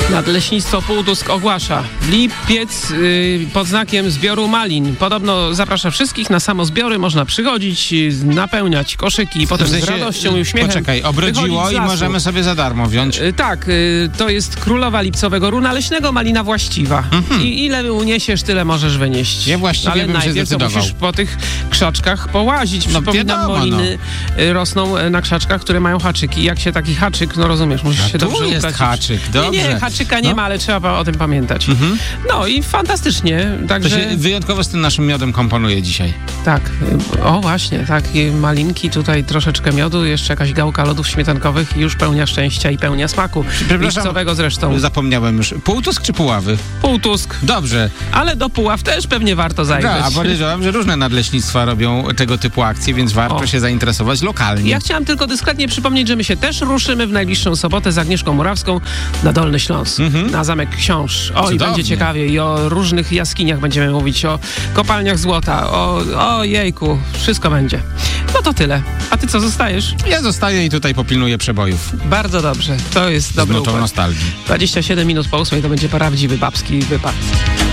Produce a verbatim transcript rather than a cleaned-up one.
Nadleśnictwo Półtusk ogłasza lipiec yy, pod znakiem zbioru malin. Podobno zaprasza wszystkich na samozbiory, można przychodzić, napełniać koszyki i potem w sensie, z radością i uśmiechem poczekaj, obrodziło i możemy sobie za darmo wziąć. Yy, tak, yy, to jest królowa lipcowego runa leśnego, malina właściwa. Mhm. I ile uniesiesz, tyle możesz wynieść. Ja właściwie Ale bym się najpierw to zdecydował. musisz po tych krzaczkach połazić. No, Przypominam, wiadomo, maliny no. rosną na krzaczkach, które mają haczyki. Jak się taki haczyk, no rozumiesz, musisz A się tu dobrze jest ubrać. haczyk, dobrze. Nie, nie, haczyka nie no. ma, ale trzeba o tym pamiętać. Mhm. No i fantastycznie. Także... To się wyjątkowo z tym naszym miodem komponuje dzisiaj. Tak. O właśnie, tak. Malinki, tutaj troszeczkę miodu, jeszcze jakaś gałka lodów śmietankowych i już pełnia szczęścia i pełnia smaku. Lipcowego zresztą. Zapomniałem już. Półtusk czy Puławy? Półtusk. Dobrze. Ale do Puław też pewnie warto zajrzeć. No, a podejrzewam, że różne nadleśnictwa robią tego typu akcje, więc warto O. się zainteresować lokalnie. Ja chciałam tylko dyskretnie przypomnieć, że my się też ruszymy w najbliższą sobotę z Agnieszką Murawską na Dolny Śląsk, mhm. na Zamek Książ. O, i będzie ciekawie. I o różnych jaskiniach będziemy mówić, o kopalniach złota, o, o jejku, wszystko będzie. No to tyle. A ty co, zostajesz? Ja zostaję i tutaj popilnuję przebojów. Bardzo dobrze. To jest dobry Z nutą układ. nostalgii. dwadzieścia siedem minut po ósmej to będzie prawdziwy babski wypad.